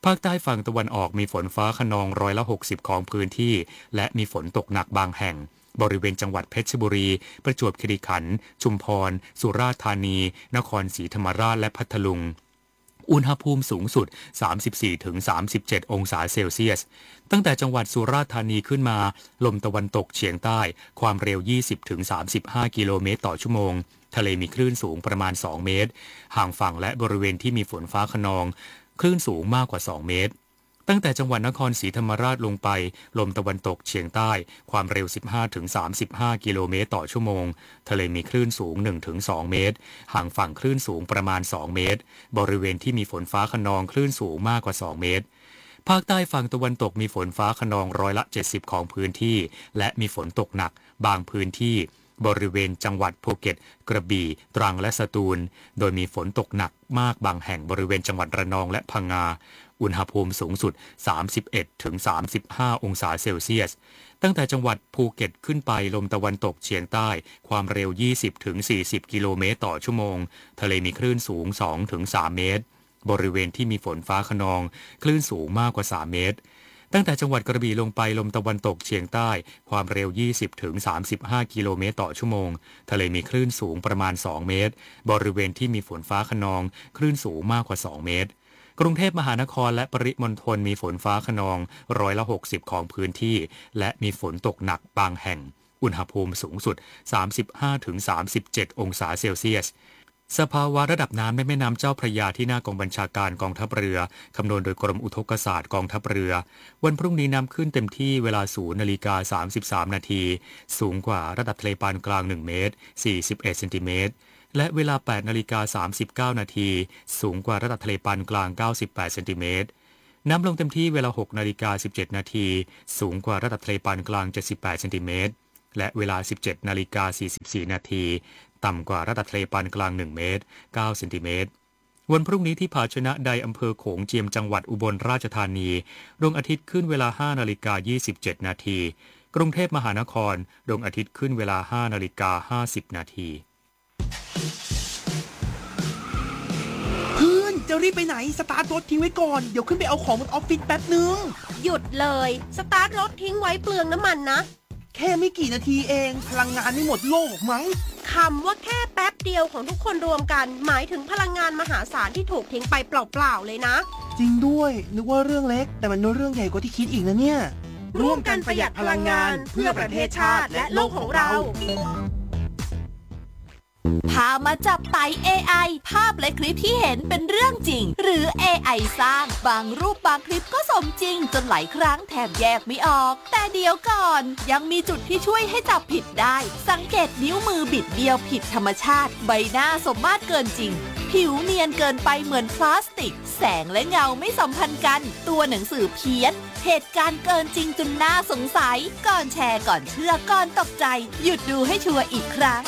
ภาคใต้ฝั่งตะวันออกมีฝนฟ้าคะนองร้อยละหกสิบของพื้นที่และมีฝนตกหนักบางแห่งบริเวณจังหวัดเพชรบุรีประจวบคีรีขันธ์ชุมพรสุราษฎร์ธานีนครศรีธรรมราชและพัทลุงอุณหภูมิสูงสุด สามสิบสี่ถึงสามสิบเจ็ด องศาเซลเซียสตั้งแต่จังหวัดสุราษฎร์ธานีขึ้นมาลมตะวันตกเฉียงใต้ความเร็ว ยี่สิบถึงสามสิบห้า กิโลเมตรต่อชั่วโมงทะเลมีคลื่นสูงประมาณสองเมตรห่างฝั่งและบริเวณที่มีฝนฟ้าคะนองคลื่นสูงมากกว่าสองเมตรตั้งแต่จังหวัดนครศรีธรรมราชลงไปลมตะวันตกเฉียงใต้ความเร็ว สิบห้าถึงสามสิบห้า กิโลเมตรต่อชั่วโมงทะเลมีคลื่นสูง หนึ่งถึงสอง เมตรห่างฝั่งคลื่นสูงประมาณสองเมตรบริเวณที่มีฝนฟ้าคะนองคลื่นสูงมากกว่าสองเมตรภาคใต้ฝั่งตะวันตกมีฝนฟ้าคะนองร้อยละเจ็ดสิบของพื้นที่และมีฝนตกหนักบางพื้นที่บริเวณจังหวัดภูเก็ตกระบี่ตรังและสตูลโดยมีฝนตกหนักมากบางแห่งบริเวณจังหวัดระนองและพังงาอุณหภูมิสูงสุด สามสิบเอ็ดถึงสามสิบห้า องศาเซลเซียสตั้งแต่จังหวัดภูเก็ตขึ้นไปลมตะวันตกเฉียงใต้ความเร็ว ยี่สิบถึงสี่สิบ กิโลเมตรต่อชั่วโมงทะเลมีคลื่นสูง สองถึงสาม เมตรบริเวณที่มีฝนฟ้าคะนองคลื่นสูงมากกว่าสามเมตรตั้งแต่จังหวัดกระบี่ลงไปลมตะวันตกเฉียงใต้ความเร็ว ยี่สิบถึงสามสิบห้า กิโลเมตรต่อชั่วโมงทะเลมีคลื่นสูงประมาณสองเมตรบริเวณที่มีฝนฟ้าคะนองคลื่นสูงมากกว่าสองเมตรกรุงเทพมหานครและปริมณฑลมีฝนฟ้าคะนองร้อยละหกสิบของพื้นที่และมีฝนตกหนักบางแห่งอุณหภูมิสูงสุด สามสิบห้าถึงสามสิบเจ็ด องศาเซลเซียสสภาวะระดับน้ำในแม่น้ำเจ้าพระยาที่หน้ากองบัญชาการกองทัพเรือคำนวณโดยกรมอุทกศาสตร์กองทัพเรือวันพรุ่งนี้น้ำขึ้นเต็มที่เวลาศูนย์นาฬิกาสามสิบสามนาทีสูงกว่าระดับทะเลปานกลางหนึ่งเมตรสี่สิบเอ็ดเซนติเมตรและเวลาแปดนาฬิกาสามสิบเก้านาทีสูงกว่าระดับทะเลปานกลางเก้าสิบแปดเซนติเมตรน้ำลงเต็มที่เวลาหกนาฬิกาสิบเจ็ดนาทีสูงกว่าระดับทะเลปานกลางเจ็ดสิบแปดเซนติเมตรและเวลาสิบเจ็ดนาฬิกาสี่สิบสี่นาทีต่ำกว่าระดับทะเลปานกลางหนึ่งเมตรเก้าเซนติเมตรวันพรุ่งนี้ที่ผาชนะใดอำเภอโขงเจียมจังหวัดอุบลราชธานีดวงอาทิตย์ขึ้นเวลาห้านาฬิกายี่สิบเจ็ดนาทีกรุงเทพมหานครดวงอาทิตย์ขึ้นเวลาห้านาฬิกาห้าสิบนาทีเพื่อนจะรีบไปไหนสตาร์ทรถทิ้งไว้ก่อนเดี๋ยวขึ้นไปเอาของบนออฟฟิศแป๊บนึงหยุดเลยสตาร์ทรถทิ้งไว้เปลืองน้ำมันนะแค่ไม่กี่นาทีเองพลังงานไม่หมดโลกมั้งคำว่าแค่แป๊บเดียวของทุกคนรวมกันหมายถึงพลังงานมหาศาลที่ถูกทิ้งไปเปล่าๆเลยนะจริงด้วยนึกว่าเรื่องเล็กแต่มันเป็นเรื่องใหญ่กว่าที่คิดอีกนะเนี่ยร่วมกันประหยัดพลังงานเพื่อประเทศชาติและโลกของเราพามาจับไต่ เอ ไอ ภาพและคลิปที่เห็นเป็นเรื่องจริงหรือ เอ ไอ สร้างบางรูปบางคลิปก็สมจริงจนหลายครั้งแทบแยกไม่ออกแต่เดี๋ยวก่อนยังมีจุดที่ช่วยให้จับผิดได้สังเกตนิ้วมือบิดเบี้ยวผิดธรรมชาติใบหน้าสมมาตรเกินจริงผิวเนียนเกินไปเหมือนพลาสติกแสงและเงาไม่สัมพันธ์กันตัวหนังสือเพี้ยนเหตุการณ์เกินจริงจนน่าสงสัยก่อนแชร์ก่อนเชื่อก่อนตกใจหยุดดูให้ชัวร์อีกครั้ง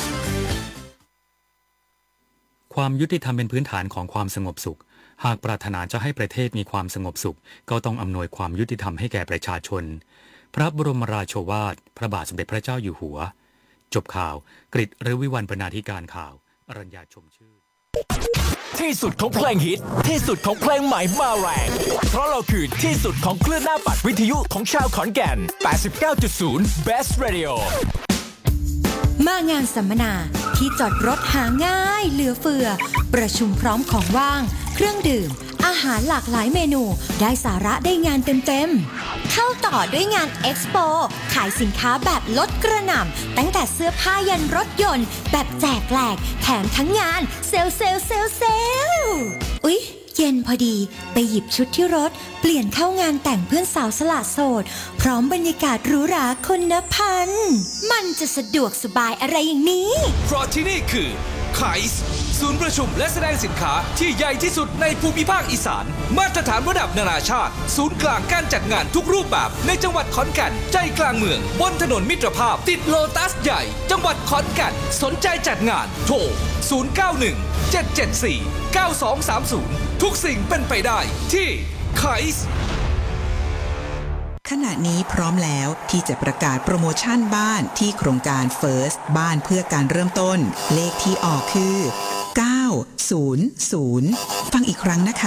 ความยุติธรรมเป็นพื้นฐานของความสงบสุขหากปรารถนาจะให้ประเทศมีความสงบสุขก็ต้องอำนวยความยุติธรรมให้แก่ประชาชนพระบรมราโชวาทพระบาทสมเด็จพระเจ้าอยู่หัวจบข่าวกฤษ ฤวิวรรณ บรรณาธิการข่าวอรัญญาชมชื่นที่สุดของเพลงฮิตที่สุดของเพลงใหม่มาแรงเพราะเราคือที่สุดของคลื่นหน้าปัดวิทยุของชาวขอนแก่น แปดสิบเก้าจุดศูนย์ Best Radio มางานสัมมนาที่จอดรถหาง่ายเหลือเฟือประชุมพร้อมของว่างเครื่องดื่มอาหารหลากหลายเมนูได้สาระได้งานเต็มๆเข้าต่อด้วยงานเอ็กซ์โปขายสินค้าแบบลดกระหน่ำตั้งแต่เสื้อผ้ายันรถยนต์แบบแจกแหลกแถมทั้งงานเซลเซลเซลเซลอุ๊ยเย็นพอดีไปหยิบชุดที่รถเปลี่ยนเข้างานแต่งเพื่อนสาวสละโสดพร้อมบรรยากาศหรูหราคนนับพันมันจะสะดวกสบายอะไรอย่างนี้เพราะที่นี่คือไคส์ศูนย์ประชุมและแสดงสินค้าที่ใหญ่ที่สุดในภูมิภาคอีสานมาตรฐานระดับนานาชาติศูนย์กลางการจัดงานทุกรูปแบบในจังหวัดขอนแก่นใจกลางเมืองบนถนนมิตรภาพติดโลตัสใหญ่จังหวัดขอนแก่นสนใจจัดงานโทรศูนย์ เก้า หนึ่ง เจ็ด เจ็ด สี่ เก้า สอง สาม ศูนย์ทุกสิ่งเป็นไปได้ที่ไคส์ขณะนี้พร้อมแล้วที่จะประกาศโปรโมชั่นบ้านที่โครงการ First บ้านเพื่อการเริ่มต้นเลขที่ออกคือเก้า ศูนย์ ศูนย์ฟังอีกครั้งนะคะ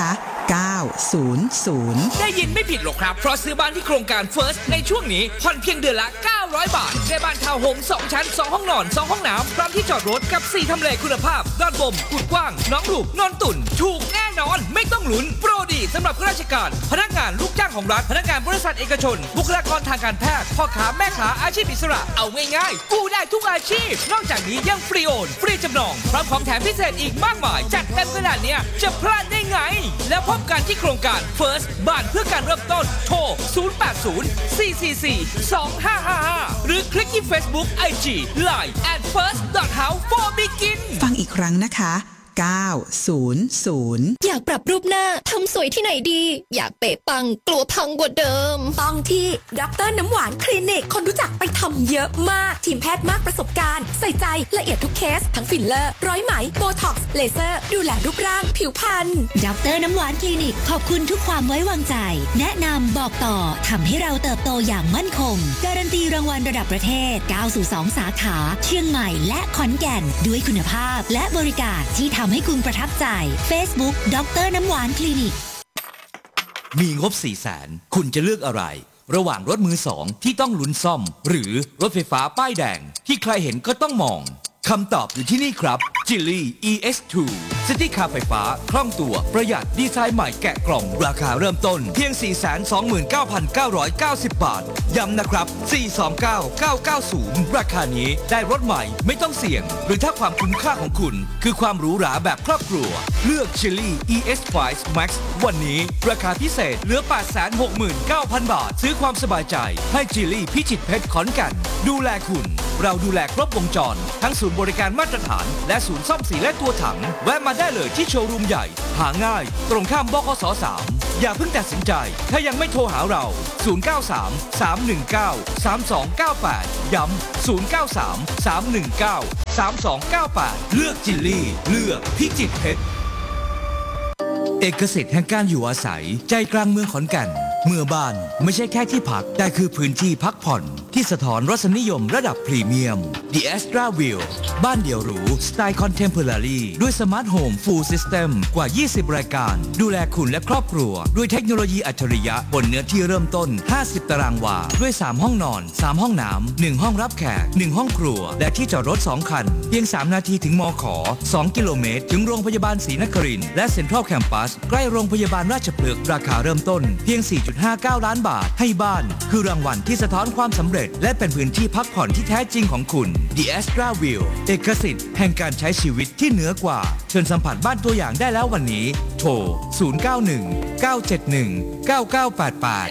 เก้า ศูนย์ ศูนย์ได้ยินไม่ผิดหรอกครับเพราะซื้อบ้านที่โครงการ First ในช่วงนี้ผ่อนเพียงเดือนละเก้าร้อยบาทได้บ้านทาวน์โฮมสองชั้นสองห้องนอนสองห้องน้ำพร้อมที่จอดรถกับสี่ทำเลคุณภาพด้านบมกุดกว้างน้องหลูกนอนตุ่นถูกแน่นอนไม่ต้องลุ้นโปรดีสำหรับข้าราชการพนักงานลูกจ้างของรัฐพนักงานบริษัทเอกชนบุคลากรทางการแพทย์พ่อค้าแม่ค้าอาชีพอิสระเอาง่ายๆกู้ได้ทุกอาชีพนอกจากนี้ยังฟรีโอนฟรีจำนองพร้อมของแถมพิเศษอีกมากมายจัดเต็มขนาดนี้จะพลาดได้ไงแล้วพบกันที่โครงการ First บ้านเพื่อการเริ่มต้นโทรศูนย์ แปด ศูนย์ สี่ สี่ สี่ สอง ห้า ห้า ห้าหรือคลิกที่ Facebook ไอ จี ไลน์ แอท เฟิร์ส ดอท เฮาส์ ฟอร์ บิกินฟังอีกครั้งนะคะเก้า ศูนย์ ศูนย์อยากปรับรูปหน้าทำสวยที่ไหนดีอยากเป๊ะปังกลัวพังกว่าเดิมต้องที่ดร.น้ำหวานคลินิกคนรู้จักไปทำเยอะมากทีมแพทย์มากประสบการณ์ใส่ใจละเอียดทุกเคสทั้งฟิลเลอร์ร้อยไหมโบท็อกซ์เลเซอร์ดูแลรูปร่างผิวพรรณดร.น้ำหวานคลินิกขอบคุณทุกความไว้วางใจแนะนำบอกต่อทำให้เราเติบโตอย่างมั่นคงการันตีรางวัลระดับประเทศเก้าสู่สองสาขาเชียงใหม่และขอนแก่นด้วยคุณภาพและบริการที่ทำให้คุณประทับใจ Facebook ดร.น้ำหวานคลินิกมีงบ สี่แสน คุณจะเลือกอะไรระหว่างรถมือสองที่ต้องลุ้นซ่อมหรือรถไฟฟ้าป้ายแดงที่ใครเห็นก็ต้องมองคำตอบอยู่ที่นี่ครับ Geely อี เอส ทู ซิตี้คาร์ไฟฟ้าคล่องตัวประหยัดดีไซน์ใหม่แกะกล่องราคาเริ่มต้นเพียง สี่แสนสองหมื่นเก้าพันเก้าร้อยเก้าสิบ บาทย้ำนะครับ สี่สองเก้า เก้าเก้าศูนย์ ราคานี้ได้รถใหม่ไม่ต้องเสี่ยงหรือถ้าความคุ้มค่าของคุณคือความหรูหราแบบครอบครัวเลือก Geely อี เอส ไฟว์ Max วันนี้ราคาพิเศษเหลือ แปดแสนหกหมื่นเก้าพัน บาทซื้อความสบายใจให้ Geely พิจิตรเพชรขอนแก่นดูแลคุณเราดูแลครบวงจรทั้งศูนย์บริการมาตรฐานและศูนย์ซ่อมสีและตัวถังแวะมาได้เลยที่โชว์รูมใหญ่หาง่ายตรงข้ามบขส สาม อย่าเพิ่งตัดสินใจถ้ายังไม่โทรหาเราศูนย์ เก้า สาม สาม หนึ่ง เก้า สาม สอง เก้า แปดย้ำศูนย์ เก้า สาม สาม หนึ่ง เก้า สาม สอง เก้า แปดเลือกจิลลี่เลือกพิจิตรเพชรเอกสิทธิ์แห่งการอยู่อาศัยใจกลางเมืองขอนแก่นเมื่อบ้านไม่ใช่แค่ที่พักแต่คือพื้นที่พักผ่อนที่สะท้อนรสนิยมระดับพรีเมียม The Astra View บ้านเดี่ยวหรูสไตล์ Contemporary ด้วยสมาร์ทโฮม Full System กว่า ยี่สิบ รายการดูแลคุณและครอบครัวด้วยเทคโนโลยีอัจฉริยะบนเนื้อที่เริ่มต้น ห้าสิบ ตารางวาด้วย สาม ห้องนอน สาม ห้องน้ำ หนึ่ง ห้องรับแขก หนึ่ง ห้องครัวและที่จอดรถ สอง คันเพียง สาม นาทีถึงมข. สอง กิโลเมตรถึงโรงพยาบาลศรีนครินทร์และเซ็นทรัลแคมปัสใกล้โรงพยาบาลราชพฤกษ์ราคาเริ่มต้นเพียง สี่จุดห้าเก้า ล้านบาทให้บ้านคือรางวัลที่สะท้อนความสำเร็จและเป็นพื้นที่พักผ่อนที่แท้จริงของคุณ The Astra View เอกสิทธิ์แห่งการใช้ชีวิตที่เหนือกว่าเชิญสัมผัสบ้านตัวอย่างได้แล้ววันนี้โทรศูนย์ เก้า หนึ่ง เก้า เจ็ด หนึ่ง เก้า เก้า แปด แปด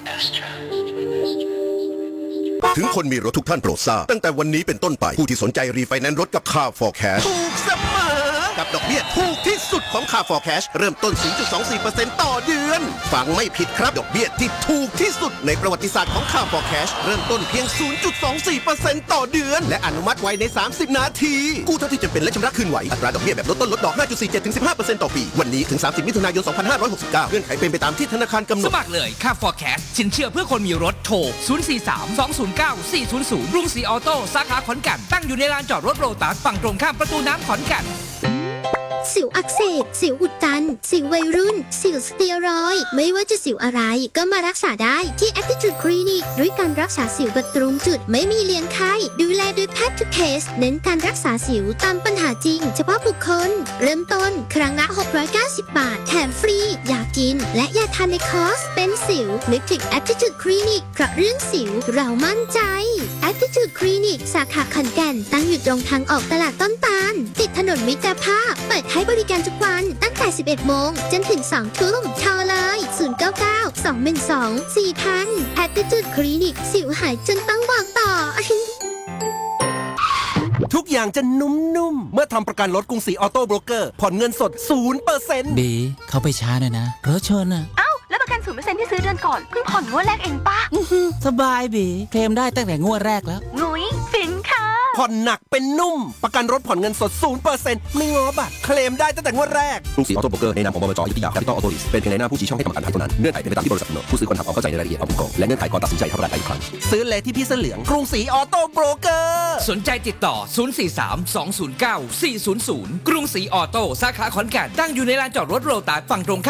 ถึงคนมีรถทุกท่านโปรดทราบตั้งแต่วันนี้เป็นต้นไปผู้ที่สนใจรีไฟแนนซ์รถกับ Car for Cash ถูกเสมอกับดอกเบี้ยถูกที่สุดของ Car for Cash เริ่มต้น ศูนย์จุดสองสี่ เปอร์เซ็นต์ ต่อเดือนฟังไม่ผิดครับดอกเบี้ยที่ถูกที่สุดในประวัติศาสตร์ของ Car for Cash เริ่มต้นเพียง ศูนย์จุดสองสี่ เปอร์เซ็นต์ ต่อเดือนและอนุมัติไว้ในสามสิบนาทีกู้เท่าที่จำเป็นและชำระคืนไหวอัตราดอกเบี้ยแบบลดต้นลดดอก ห้าจุดสี่เจ็ด ถึง สิบห้าเปอร์เซ็นต์ ต่อปีวันนี้ถึงสามสิบมิถุนายนสองพันห้าร้อยหกสิบเก้าเงื่อนไขเป็นไปตามที่ธนาคารกำหนดสมัครเลย Car for Cash สินเชื่อเพื่อคนมีรถโทรศูนย์ สี่ สาม สอง ศูนย์ เก้า สี่ ศูนย์ ศูนย์ กรุงศรีออโต้สาขาขอนแก่นตั้งอยู่ในลานจอดรถโรตัสฝั่งตรงข้ามประตูน้ำขอนแก่นสิวอักเสบสิวอุดตันสิววัยรุ่นสิวสเตียรอยด์ไม่ว่าจะสิวอะไรก็มารักษาได้ที่ Attitude Clinic ด้วยการรักษาสิวแบบตรงจุดไม่มีเลี้ยงไข้ดูแลโดยแพทย์ทุกเคสเน้นการรักษาสิวตามปัญหาจริงเฉพาะบุคคลเริ่มต้นครั้งละหกร้อยเก้าสิบบาทแถมฟรียากินและยาทานในคอร์สเป็นสิวนึกถึง Attitude Clinic เพราะเรื่องสิวเรามั่นใจ Attitude Clinic สาขาขอนแก่นตั้งอยู่ตรงทางออกตลาดต้นตาลติดถนนมิตรภาพเปิดให้บริการทุกวันตั้งแต่สิบเอ็ดโมงจนถึงสองทุ่มโทรเลยศูนย์ เก้า เก้า สอง หนึ่ง สอง สี่ ศูนย์ ศูนย์ Attitude Clinic สิวหายจนต้องบอกต่อทุกอย่างจะนุ่มๆเมื่อทำประกันรถกรุงศรีออโต้โบรกเกอร์ผ่อนเงินสด ศูนย์เปอร์เซ็นต์บีเขาไปช้าหน่อยนะรถชนอ่ะเอ้าแล้วประกัน ศูนย์เปอร์เซ็นต์ ที่ซื้อเดือนก่อนเพิ่งผ่อนงวดแรกเองป่ะสบายบีเคลมได้ตั้งแต่งวดแรกแล้วงุ้ยฟินค่ะผ่อนหนักเป็นนุ่มประกันรถผ่อนเงินสด ศูนย์เปอร์เซ็นต์ ไม่ง้อบัตรเคลมได้ตั้งแต่งวดแรกกรุงศรีออโต้โบรกเกอร์ในนามของบลจ.อยุธยาแคปิตอลออโต้ลิสเป็นเพียงในหน้าผู้ชี้ช่องให้กรรมการเท่านั้นเงื่อนไขเป็นไปตามที่บริษัทกำหนดผู้ซื้อควรทำความเข้าใจในรายละเอียดเอาผู้กองและเงื่อนไขก่อนตัดสินใจทำประกันอีกครั้งซื้อเลยที่พี่เสื้อเหลืองกรุงศรีออโต้โบรกเกอร์สนใจติดต่อศูนย์ สี่ สาม สอง ศูนย์ เก้า สี่ ศูนย์ ศูนย์กรุงศรีออโต้สาขาขอนแก่นตั้งอยู่ในลานจอดรถโรตัสฝั่งตรง